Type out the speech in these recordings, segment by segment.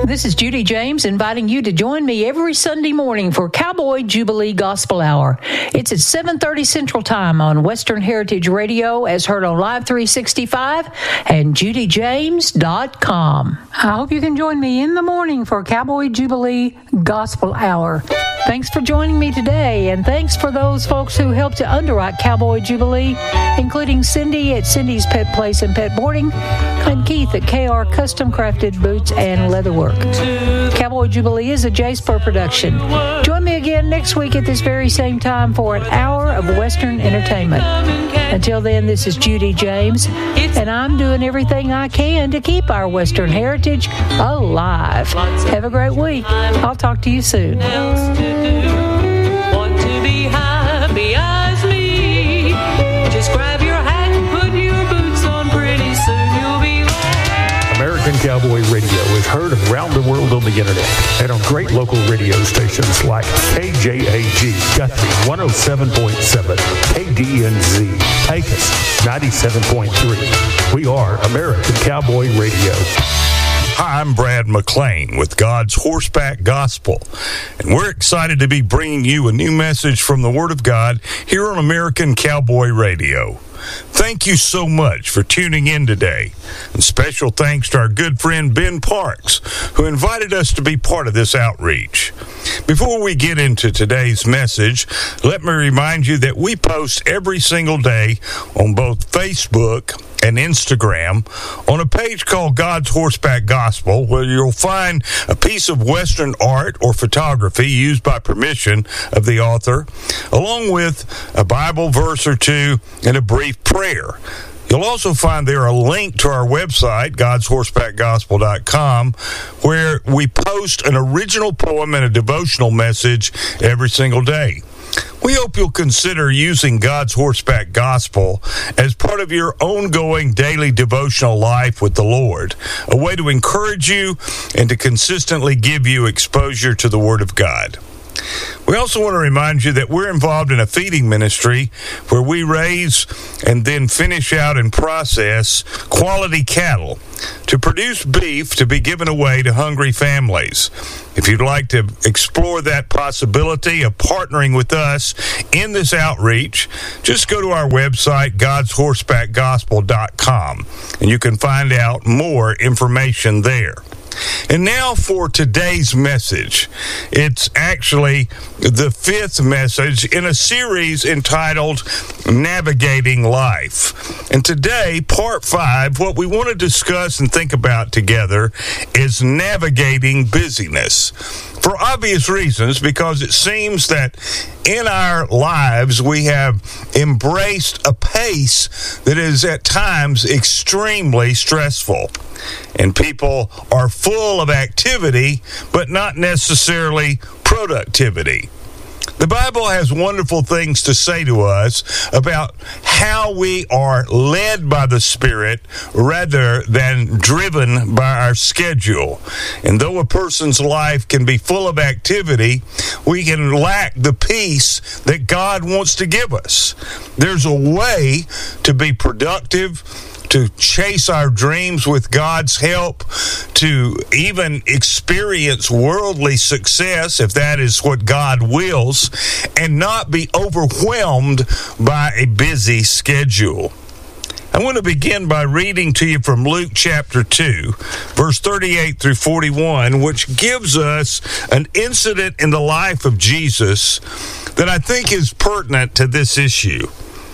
This is Judy James inviting you to join me every Sunday morning for Cowboy Jubilee Gospel Hour. It's at 7:30 Central Time on Western Heritage Radio as heard on Live 365 and judyjames.com. I hope you can join me in the morning for Cowboy Jubilee Gospel Hour. Thanks for joining me today, and thanks for those folks who helped to underwrite Cowboy Jubilee, including Cindy at Cindy's Pet Place and Pet Boarding, and Keith at KR Custom Crafted Boots and Leatherwork. Cowboy Jubilee is a J-Spur production. Join me again next week at this very same time for an hour of Western entertainment. Until then, this is Judy James, and I'm doing everything I can to keep our Western heritage alive. Have a great week. I'll talk to you soon. Want to be happy as me? Just grab your hat and put your boots on. Pretty soon you'll be there. American Cowboy Radio is heard around the world on the internet and on great local radio stations like KJAG Guthrie 107.7, KDNZ Pecos 97.3. We are American Cowboy Radio. Hi, I'm Brad McClain with God's Horseback Gospel, and we're excited to be bringing you a new message from the Word of God here on American Cowboy Radio. Thank you so much for tuning in today, and special thanks to our good friend Ben Parks, who invited us to be part of this outreach. Before we get into today's message, let me remind you that we post every single day on both Facebook and Instagram on a page called God's Horseback Gospel, where you'll find a piece of Western art or photography used by permission of the author, along with a Bible verse or two and a brief prayer. You'll also find there a link to our website, God'sHorsebackGospel.com, where we post an original poem and a devotional message every single day. We hope you'll consider using God's Horseback Gospel as part of your ongoing daily devotional life with the Lord, a way to encourage you and to consistently give you exposure to the Word of God. We also want to remind you that we're involved in a feeding ministry where we raise and then finish out and process quality cattle to produce beef to be given away to hungry families. If you'd like to explore that possibility of partnering with us in this outreach, just go to our website, God'sHorsebackGospel.com, and you can find out more information there. And now for today's message. It's actually the fifth message in a series entitled Navigating Life. And today, part 5, what we want to discuss and think about together is navigating busyness. For obvious reasons, because it seems that in our lives we have embraced a pace that is at times extremely stressful. And people are full of activity, but not necessarily productivity. The Bible has wonderful things to say to us about how we are led by the Spirit rather than driven by our schedule. And though a person's life can be full of activity, we can lack the peace that God wants to give us. There's a way to be productive, to chase our dreams with God's help, to even experience worldly success, if that is what God wills, and not be overwhelmed by a busy schedule. I want to begin by reading to you from Luke chapter 2, verse 38 through 41, which gives us an incident in the life of Jesus that I think is pertinent to this issue.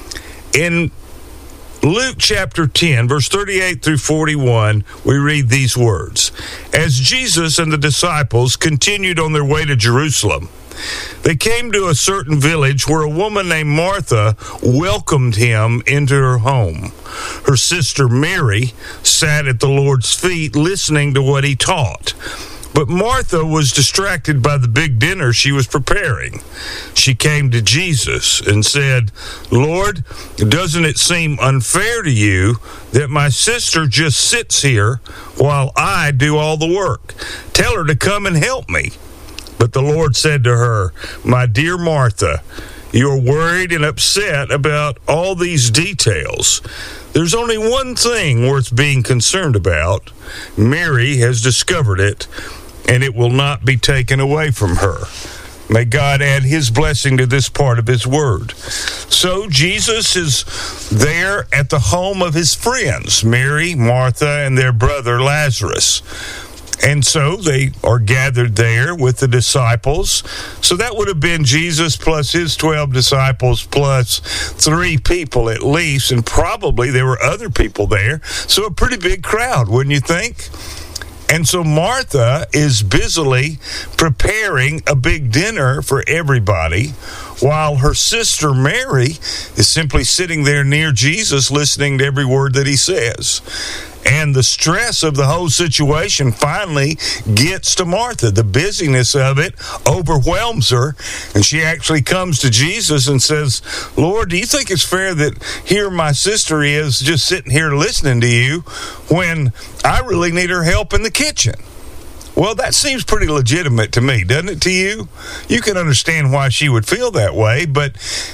In Luke chapter 10, verse 38 through 41, we read these words. As Jesus and the disciples continued on their way to Jerusalem, they came to a certain village where a woman named Martha welcomed him into her home. Her sister Mary sat at the Lord's feet listening to what he taught. But Martha was distracted by the big dinner she was preparing. She came to Jesus and said, "Lord, doesn't it seem unfair to you that my sister just sits here while I do all the work? Tell her to come and help me." But the Lord said to her, "My dear Martha, you're worried and upset about all these details. There's only one thing worth being concerned about. Mary has discovered it, and it will not be taken away from her. May God add his blessing to this part of his word. So Jesus is there at the home of his friends, Mary, Martha, and their brother Lazarus. And so they are gathered there with the disciples. So that would have been Jesus plus his 12 disciples plus 3 people at least. And probably there were other people there. So a pretty big crowd, wouldn't you think? And so Martha is busily preparing a big dinner for everybody, while her sister Mary is simply sitting there near Jesus, listening to every word that he says. And the stress of the whole situation finally gets to Martha. The busyness of it overwhelms her. And she actually comes to Jesus and says, Lord, do you think it's fair that here my sister is just sitting here listening to you when I really need her help in the kitchen? Well, that seems pretty legitimate to me, doesn't it to you? You can understand why she would feel that way, but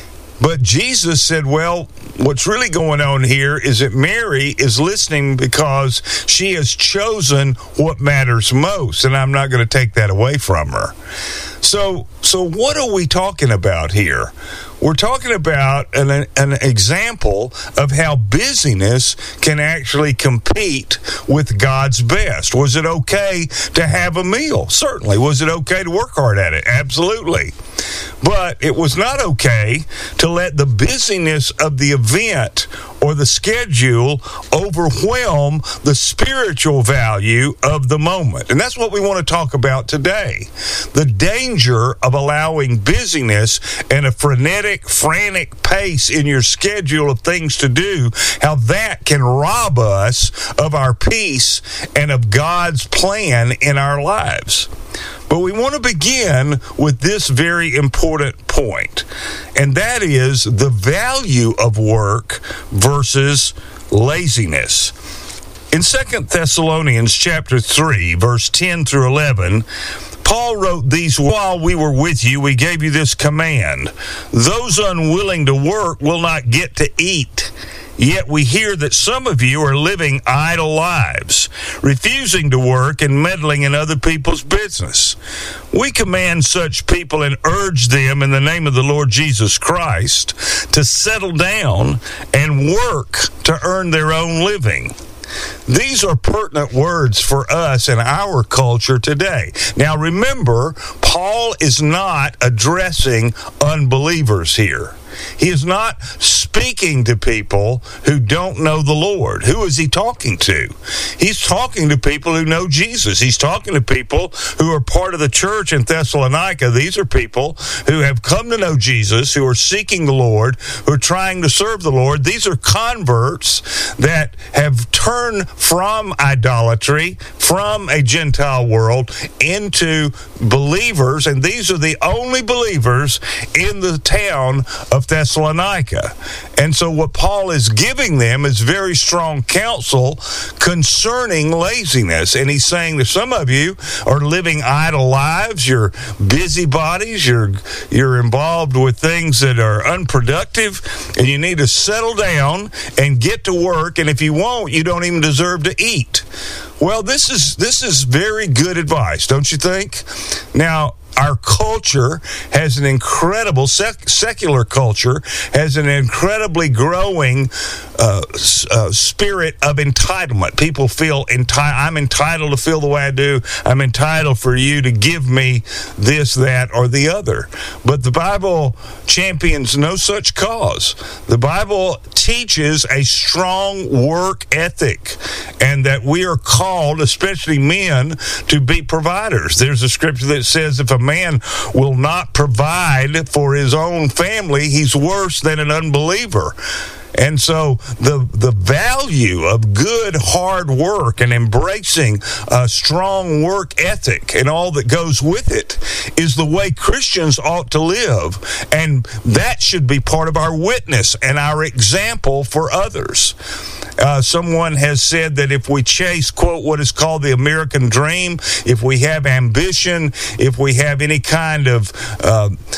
Jesus said, well, what's really going on here is that Mary is listening because she has chosen what matters most, and I'm not going to take that away from her. So what are we talking about here? We're talking about an example of how busyness can actually compete with God's best. Was it okay to have a meal? Certainly. Was it okay to work hard at it? Absolutely. But it was not okay to let the busyness of the event or the schedule overwhelm the spiritual value of the moment. And that's what we want to talk about today. The danger of allowing busyness and a frantic pace in your schedule of things to do, how that can rob us of our peace and of God's plan in our lives. But we want to begin with this very important point, and that is the value of work versus laziness. In 2 Thessalonians chapter 3, verse 10 through 11, Paul wrote these, while we were with you, we gave you this command. Those unwilling to work will not get to eat. Yet we hear that some of you are living idle lives, refusing to work and meddling in other people's business. We command such people and urge them in the name of the Lord Jesus Christ to settle down and work to earn their own living. These are pertinent words for us in our culture today. Now remember, Paul is not addressing unbelievers here. He is not speaking to people who don't know the Lord. Who is he talking to? He's talking to people who know Jesus. He's talking to people who are part of the church in Thessalonica. These are people who have come to know Jesus, who are seeking the Lord, who are trying to serve the Lord. These are converts that have turned from idolatry, from a Gentile world, into believers, and these are the only believers in the town of Thessalonica. And so what Paul is giving them is very strong counsel concerning laziness. And he's saying that some of you are living idle lives, you're busybodies, you're involved with things that are unproductive, and you need to settle down and get to work, and if you won't, you don't even deserve to eat. Well, this is very good advice, don't you think? Now, our culture has an incredible, secular culture has an incredibly growing spirit of entitlement. People feel I'm entitled to feel the way I do. I'm entitled for you to give me this, that, or the other. But the Bible champions no such cause. The Bible teaches a strong work ethic, and that we are called, especially men, to be providers. There's a scripture that says if a man will not provide for his own family, he's worse than an unbeliever. And so the value of good, hard work and embracing a strong work ethic and all that goes with it is the way Christians ought to live. And that should be part of our witness and our example for others. Someone has said that if we chase, quote, what is called the American dream, if we have ambition, if we have any kind of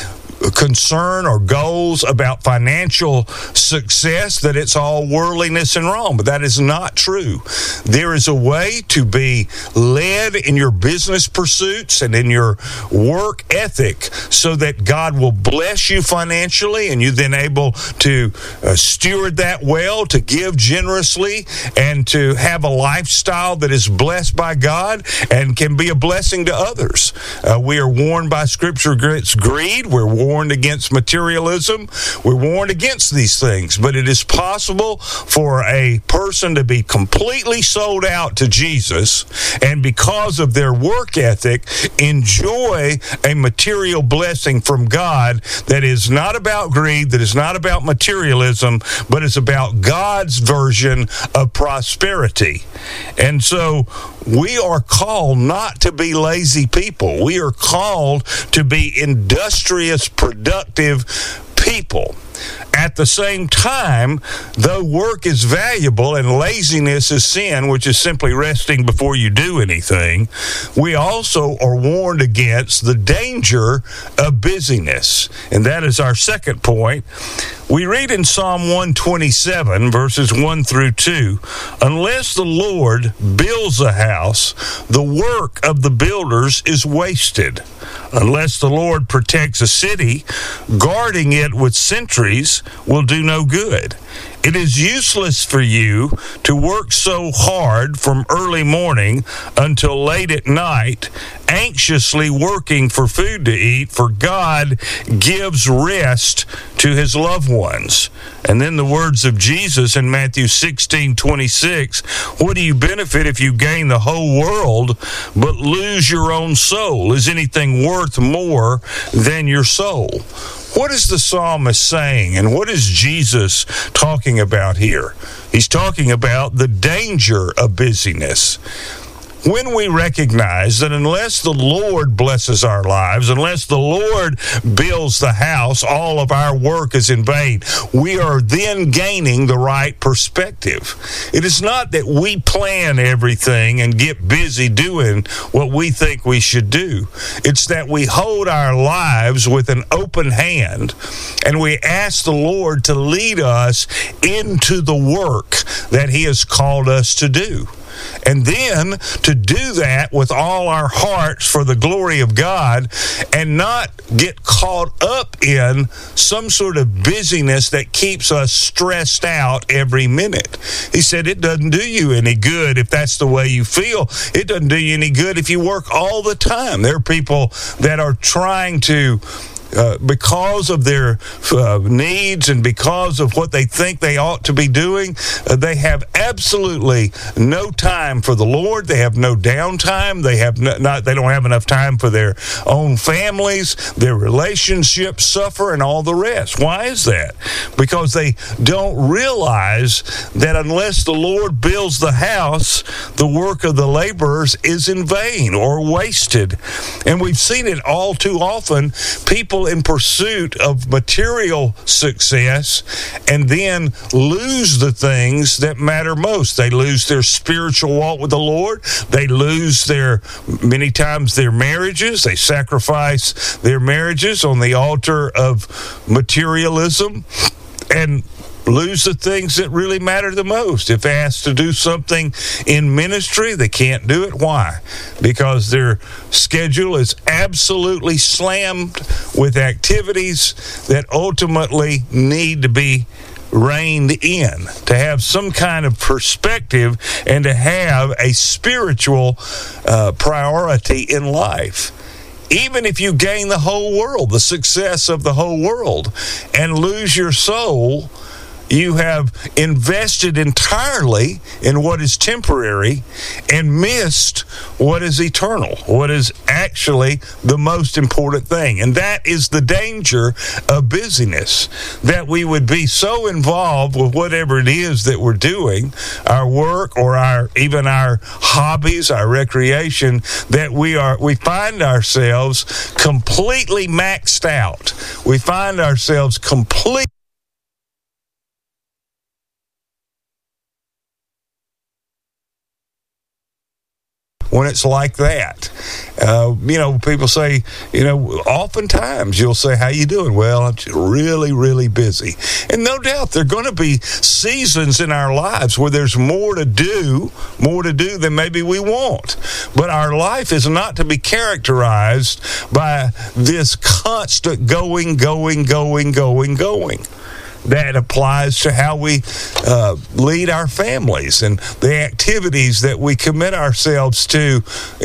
concern or goals about financial success, that it's all worldliness and wrong. But that is not true. There is a way to be led in your business pursuits and in your work ethic so that God will bless you financially, and you then able to steward that well, to give generously, and to have a lifestyle that is blessed by God and can be a blessing to others. We are warned by Scripture against greed. We're warned against materialism. We're warned against these things. But it is possible for a person to be completely sold out to Jesus, and because of their work ethic, enjoy a material blessing from God that is not about greed, that is not about materialism, but is about God's version of prosperity. And so we are called not to be lazy people. We are called to be industrious, productive people. At the same time, though work is valuable and laziness is sin, which is simply resting before you do anything, we also are warned against the danger of busyness. And that is our second point. We read in Psalm 127, verses 1 through 2, "Unless the Lord builds a house, the work of the builders is wasted. Unless the Lord protects a city, guarding it with sentries will do no good. It is useless for you to work so hard from early morning until late at night, anxiously working for food to eat, for God gives rest to his loved ones." And then the words of Jesus in Matthew 16:26, "What do you benefit if you gain the whole world but lose your own soul? Is anything worth more than your soul?" What is the psalmist saying, and what is Jesus talking about here? He's talking about the danger of busyness. When we recognize that unless the Lord blesses our lives, unless the Lord builds the house, all of our work is in vain, we are then gaining the right perspective. It is not that we plan everything and get busy doing what we think we should do. It's that we hold our lives with an open hand, and we ask the Lord to lead us into the work that he has called us to do. And then to do that with all our hearts for the glory of God, and not get caught up in some sort of busyness that keeps us stressed out every minute. He said it doesn't do you any good if that's the way you feel. It doesn't do you any good if you work all the time. There are people that are trying to because of their needs and because of what they think they ought to be doing, they have absolutely no time for the Lord. They have no downtime. They don't have enough time for their own families. Their relationships suffer and all the rest. Why is that? Because they don't realize that unless the Lord builds the house, the work of the laborers is in vain or wasted. And we've seen it all too often. People in pursuit of material success and then lose the things that matter most. They lose their spiritual walk with the Lord. They lose many times their marriages. They sacrifice their marriages on the altar of materialism and lose the things that really matter the most. If asked to do something in ministry, they can't do it. Why? Because their schedule is absolutely slammed with activities that ultimately need to be reined in, to have some kind of perspective and to have a spiritual priority in life. Even if you gain the whole world, the success of the whole world, and lose your soul, you have invested entirely in what is temporary and missed what is eternal, what is actually the most important thing. And that is the danger of busyness, that we would be so involved with whatever it is that we're doing, our work or even our hobbies, our recreation, that we find ourselves completely maxed out. We find ourselves completely when it's like that. People say, oftentimes you'll say, how you doing? Well, I'm just really, really busy. And no doubt there are going to be seasons in our lives where there's more to do than maybe we want. But our life is not to be characterized by this constant going. That applies to how we lead our families and the activities that we commit ourselves to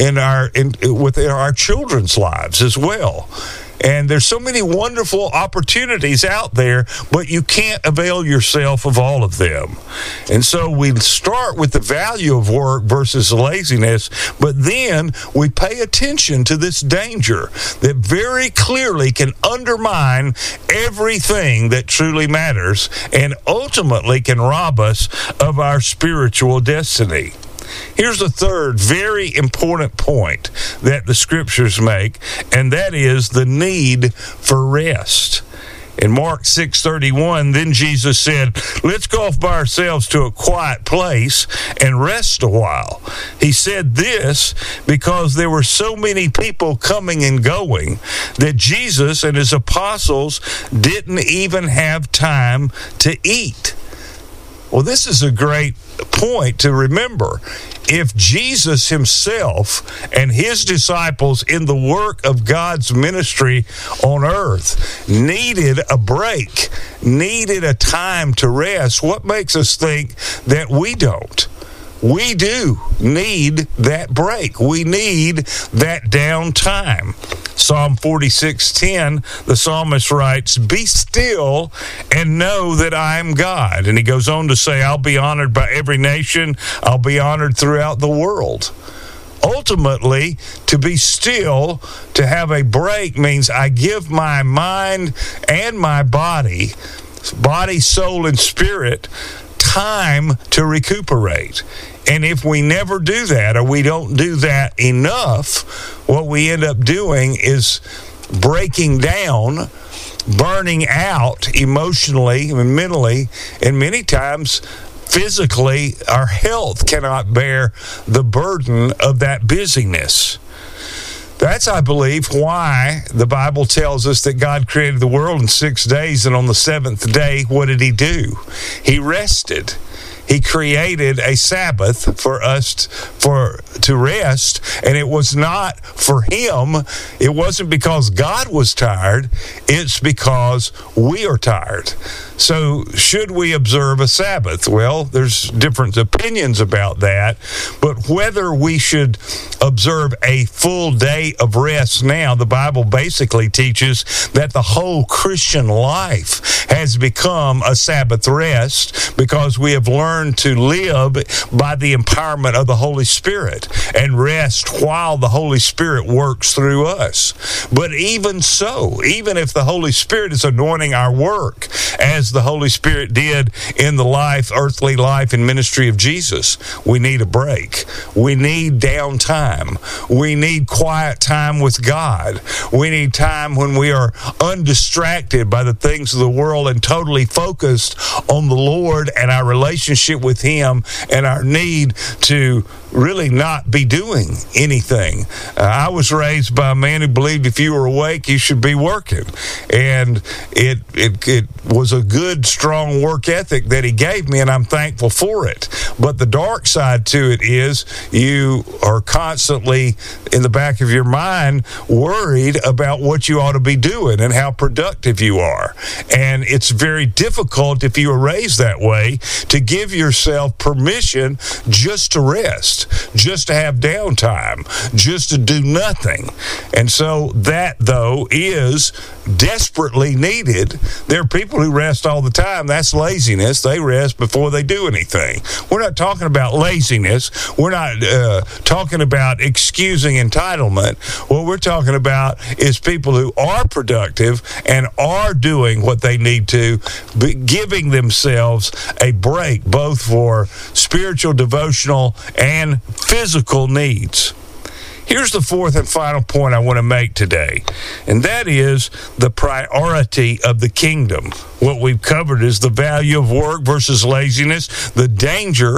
within our children's lives as well. And there's so many wonderful opportunities out there, but you can't avail yourself of all of them. And so we start with the value of work versus laziness, but then we pay attention to this danger that very clearly can undermine everything that truly matters and ultimately can rob us of our spiritual destiny. Here's the third very important point that the scriptures make, and that is the need for rest. In Mark 6:31, then Jesus said, let's go off by ourselves to a quiet place and rest a while. He said this because there were so many people coming and going that Jesus and his apostles didn't even have time to eat. Well, this is a great point to remember. If Jesus himself and his disciples in the work of God's ministry on earth needed a break, needed a time to rest, what makes us think that we don't? We do need that break. We need that downtime. Psalm 46:10, the psalmist writes, be still and know that I am God. And he goes on to say, I'll be honored by every nation. I'll be honored throughout the world. Ultimately, to be still, to have a break, means I give my mind and my body, soul, and spirit, time to recuperate. And if we never do that, or we don't do that enough, what we end up doing is breaking down, burning out emotionally and mentally, and many times physically, our health cannot bear the burden of that busyness. That's, I believe, why the Bible tells us that God created the world in 6 days, and on the seventh day, what did he do? He rested. He created a Sabbath for us to rest, and it was not for him. It wasn't because God was tired. It's because we are tired. So should we observe a Sabbath? Well, there's different opinions about that, but whether we should observe a full day of rest now, the Bible basically teaches that the whole Christian life has become a Sabbath rest because we have learned to live by the empowerment of the Holy Spirit and rest while the Holy Spirit works through us. But even so, even if the Holy Spirit is anointing our work, as the Holy Spirit did in the earthly life and ministry of Jesus, we need a break. We need downtime. We need quiet time with God. We need time when we are undistracted by the things of the world and totally focused on the Lord and our relationship with him and our need to really not be doing anything. I was raised by a man who believed if you were awake, you should be working. And it was a good, strong work ethic that he gave me, and I'm thankful for it. But the dark side to it is you are constantly in the back of your mind worried about what you ought to be doing and how productive you are. And it's very difficult, if you are raised that way, to give yourself permission just to rest, just to have downtime, just to do nothing. And so that, though, is desperately needed. There are people who rest all the time. That's laziness. They rest before they do anything. We're not talking about laziness. We're not talking about excusing entitlement. What we're talking about is people who are productive and are doing what they need to, giving themselves a break, both for spiritual, devotional, and physical needs. Here's the fourth and final point I want to make today, and that is the priority of the kingdom. What we've covered is the value of work versus laziness, the danger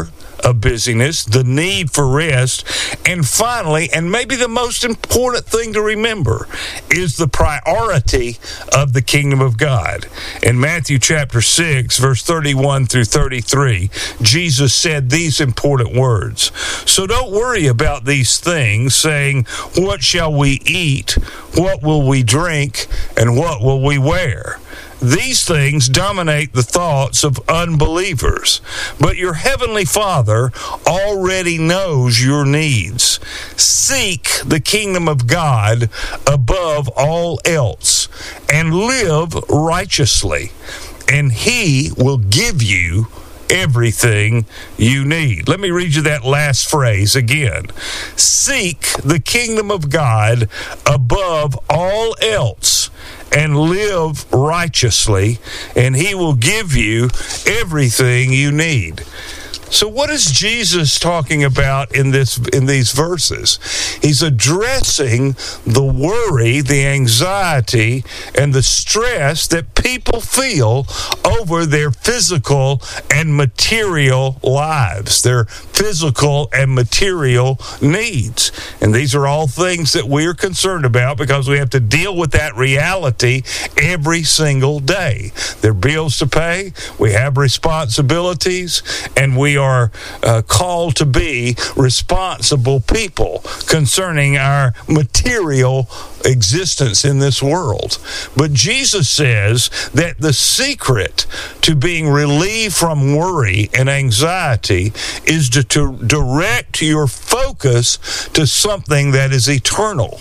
of busyness, the need for rest, and finally, and maybe the most important thing to remember, is the priority of the kingdom of God. In Matthew chapter 6, verse 31 through 33, Jesus said these important words. So don't worry about these things, saying, what shall we eat? What will we drink? And what will we wear? These things dominate the thoughts of unbelievers, but your heavenly Father already knows your needs. Seek the kingdom of God above all else and live righteously, and He will give you everything you need. Let me read you that last phrase again. Seek the kingdom of God above all else and live righteously, and He will give you everything you need. So what is Jesus talking about in these verses? He's addressing the worry, the anxiety, and the stress that people feel over their physical and material lives, their physical and material needs. And these are all things that we're concerned about because we have to deal with that reality every single day. There are bills to pay, we have responsibilities, and we are called to be responsible people concerning our material existence in this world. But Jesus says that the secret to being relieved from worry and anxiety is to direct your focus to something that is eternal,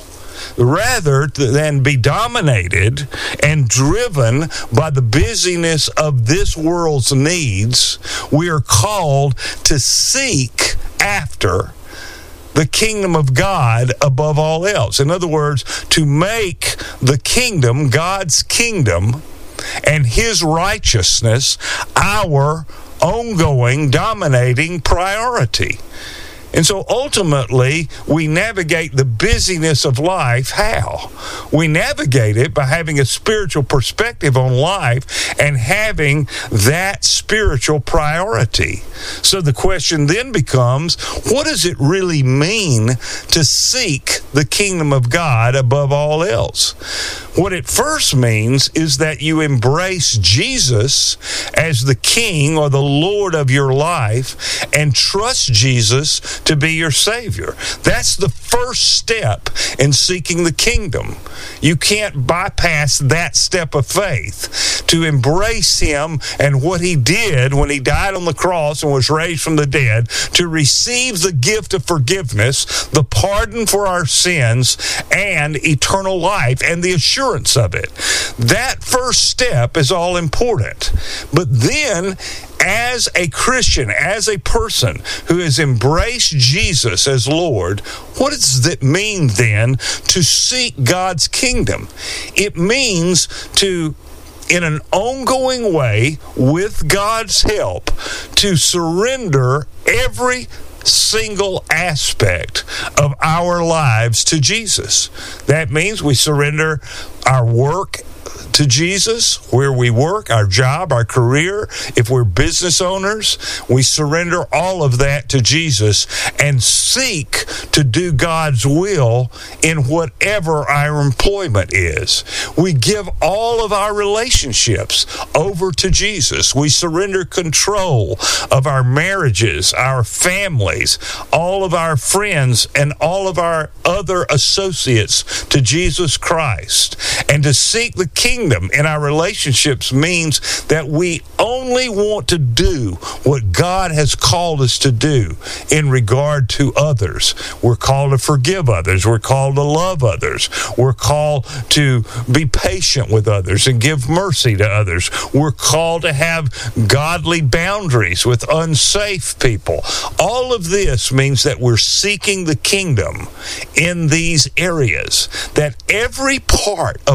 rather than be dominated and driven by the busyness of this world's needs. We are called to seek after the kingdom of God above all else. In other words, to make the kingdom, God's kingdom, and His righteousness our ongoing, dominating priority. And so ultimately, we navigate the busyness of life. How? We navigate it by having a spiritual perspective on life and having that spiritual priority. So the question then becomes, what does it really mean to seek the kingdom of God above all else? What it first means is that you embrace Jesus as the King or the Lord of your life and trust Jesus to be your Savior. That's the first step in seeking the kingdom. You can't bypass that step of faith. To embrace Him and what He did when He died on the cross and was raised from the dead, to receive the gift of forgiveness, the pardon for our sins, and eternal life, and the assurance of it. That first step is all important. But then, as a Christian, as a person who has embraced Jesus as Lord, what does it mean then to seek God's kingdom? It means to, in an ongoing way, with God's help, to surrender every single aspect of our lives to Jesus. That means we surrender our work to Jesus, where we work, our job, our career. If we're business owners, we surrender all of that to Jesus and seek to do God's will in whatever our employment is. We give all of our relationships over to Jesus. We surrender control of our marriages, our families, all of our friends, and all of our other associates to Jesus Christ. And to seek the kingdom in our relationships means that we only want to do what God has called us to do in regard to others. We're called to forgive others. We're called to love others. We're called to be patient with others and give mercy to others. We're called to have godly boundaries with unsafe people. All of this means that we're seeking the kingdom in these areas, that every part of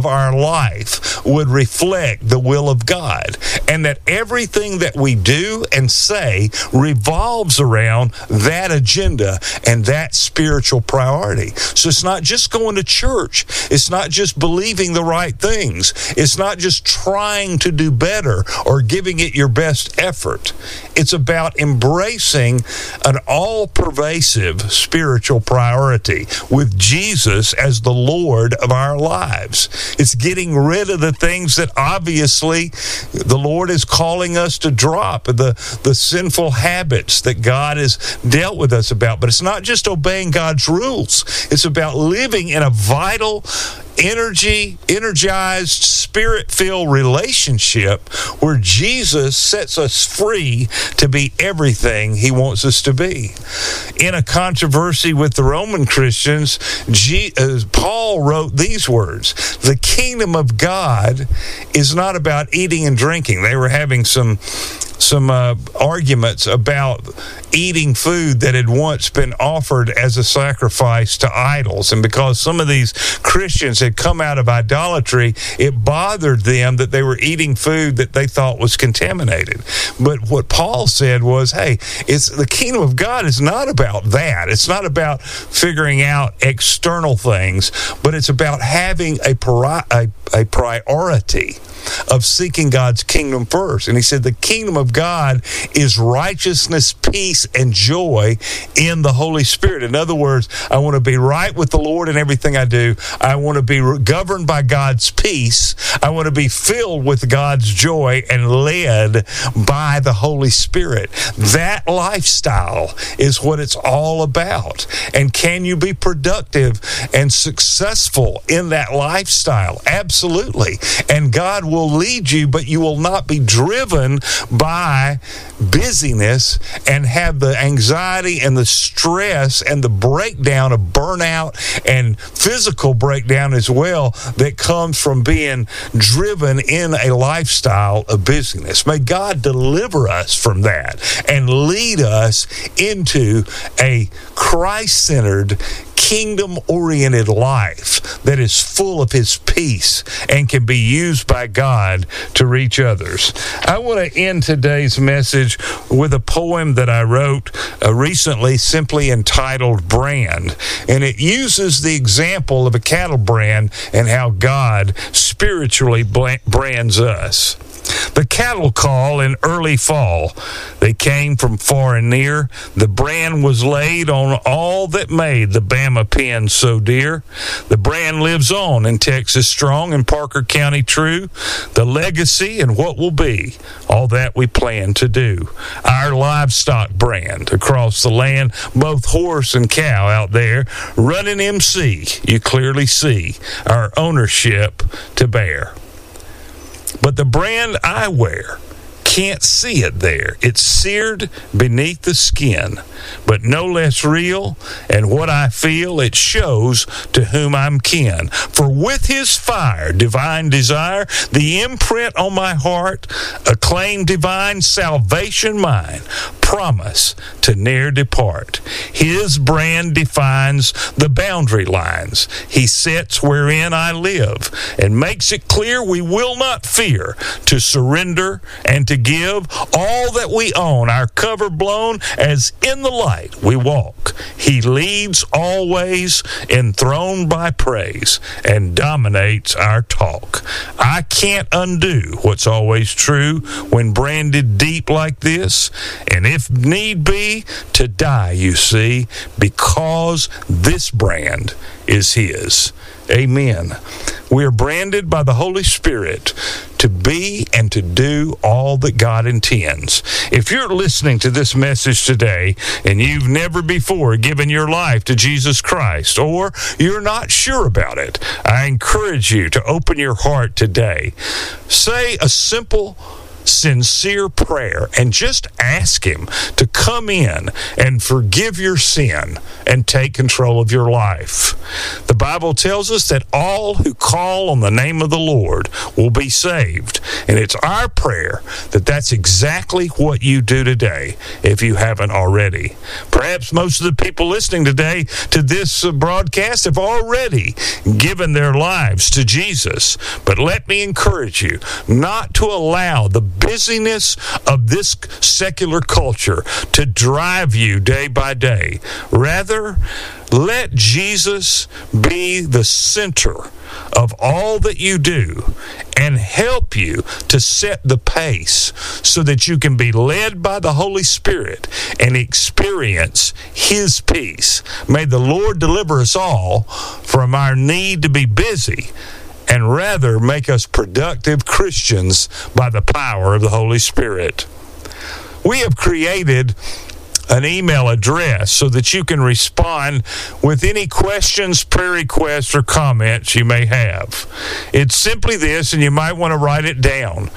our life would reflect the will of God, and that everything that we do and say revolves around that agenda and that spiritual priority. So it's not just going to church. It's not just believing the right things. It's not just trying to do better or giving it your best effort. It's about embracing an all-pervasive spiritual priority with Jesus as the Lord of our lives. It's getting rid of the things that obviously the Lord is calling us to drop, the sinful habits that God has dealt with us about. But it's not just obeying God's rules. It's about living in a vital, energized, spirit-filled relationship where Jesus sets us free to be everything he wants us to be. In a controversy with the Roman Christians, Paul wrote these words: "The kingdom of God is not about eating and drinking." They were having some arguments about eating food that had once been offered as a sacrifice to idols. And because some of these Christians had come out of idolatry, it bothered them that they were eating food that they thought was contaminated. But what Paul said was, hey, the kingdom of God is not about that. It's not about figuring out external things, but it's about having a priority of seeking God's kingdom first. And he said the kingdom of God is righteousness, peace, and joy in the Holy Spirit. In other words, I want to be right with the Lord in everything I do. I want to be governed by God's peace. I want to be filled with God's joy and led by the Holy Spirit. That lifestyle is what it's all about. And can you be productive and successful in that lifestyle? Absolutely. And God will lead you, but you will not be driven by busyness and have the anxiety and the stress and the breakdown of burnout and physical breakdown as well that comes from being driven in a lifestyle of busyness. May God deliver us from that and lead us into a Christ-centered, kingdom-oriented life that is full of his peace and can be used by God to reach others. I want to end today's message with a poem that I wrote recently, simply entitled Brand. And it uses the example of a cattle brand and how God spiritually brands us. The cattle call in early fall. They came from far and near. The brand was laid on all that made the Bama pen so dear. The brand lives on in Texas strong, in Parker County true. The legacy and what will be, all that we plan to do. Our livestock brand across the land, both horse and cow out there, running MC, you clearly see our ownership to bear. But the brand I wear, can't see it there. It's seared beneath the skin, but no less real, and what I feel, it shows to whom I'm kin. For with his fire, divine desire, the imprint on my heart, acclaim divine, salvation mine, promise to ne'er depart. His brand defines the boundary lines. He sets wherein I live and makes it clear we will not fear to surrender and to give all that we own, our cover blown as in the light we walk. He leads always, enthroned by praise, and dominates our talk. I can't undo what's always true when branded deep like this, and if need be, to die, you see, because this brand is his. Amen. We are branded by the Holy Spirit to be and to do all that God intends. If you're listening to this message today and you've never before given your life to Jesus Christ, or you're not sure about it, I encourage you to open your heart today. Say a simple sincere prayer and just ask Him to come in and forgive your sin and take control of your life. The Bible tells us that all who call on the name of the Lord will be saved. And it's our prayer that that's exactly what you do today if you haven't already. Perhaps most of the people listening today to this broadcast have already given their lives to Jesus. But let me encourage you not to allow the busyness of this secular culture to drive you day by day. Rather, let Jesus be the center of all that you do and help you to set the pace so that you can be led by the Holy Spirit and experience His peace. May the Lord deliver us all from our need to be busy and rather make us productive Christians by the power of the Holy Spirit. We have created an email address so that you can respond with any questions, prayer requests, or comments you may have. It's simply this, and you might want to write it down: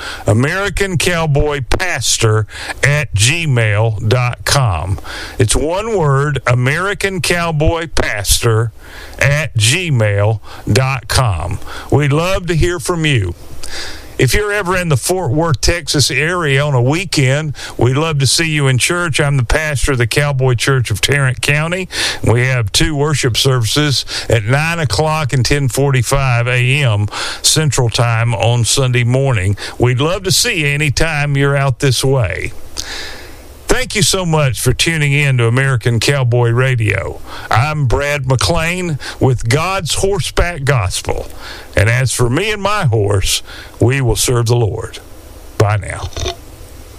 AmericanCowboyPastor@gmail.com. It's one word, AmericanCowboyPastor@gmail.com. We'd love to hear from you. If you're ever in the Fort Worth, Texas area on a weekend, we'd love to see you in church. I'm the pastor of the Cowboy Church of Tarrant County. We have 2 worship services at 9 o'clock and 10:45 a.m. Central Time on Sunday morning. We'd love to see you anytime you're out this way. Thank you so much for tuning in to American Cowboy Radio. I'm Brad McClain with God's Horseback Gospel. And as for me and my horse, we will serve the Lord. Bye now.